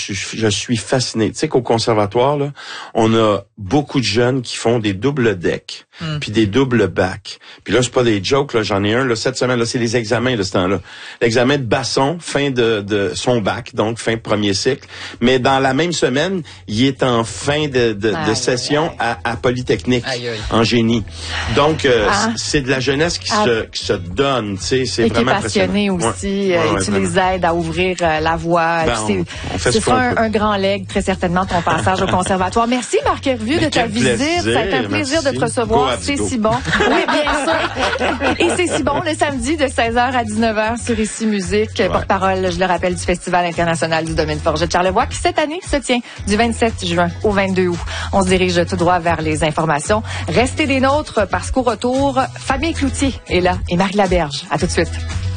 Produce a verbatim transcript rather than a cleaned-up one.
suis, je suis fasciné. Tu sais qu'au conservatoire, là, on a beaucoup de jeunes qui font des doubles decks, mm. puis des doubles bacs. Puis là, c'est pas des jokes, là, j'en ai un, là, cette semaine, là, c'est les examens de ce temps-là. L'examen de Basson, fin de, de son bac, donc fin de premier cycle. Mais dans la même semaine, il est en fin de, de, aïe, de session aïe, aïe. À, à Polytechnique, aïe, aïe. En génie. Donc, euh, ah. c'est de la jeunesse qui, ah. se, qui se donne, tu sais, c'est et vraiment qui est passionné aussi, ouais. euh, Ouais, et tu ouais, les aides à ouvrir euh, la voie. Ben, c'est on, on fait ce ce sera un, peut. un grand leg, très certainement, ton passage au conservatoire. Merci, Marc Hervieux, de ta visite. Plaisir, ça a été un plaisir merci. de te recevoir. C'est si bon. Oui, bien sûr. Et c'est si bon, le samedi de seize heures à dix-neuf heures sur Ici Musique, ouais. porte-parole, je le rappelle, du Festival international du domaine forget de Charlevoix, qui cette année se tient du vingt-sept juin au vingt-deux août. On se dirige tout droit vers les informations. Restez des nôtres parce qu'au retour, Fabien Cloutier est là et Marie Laberge. À tout de suite.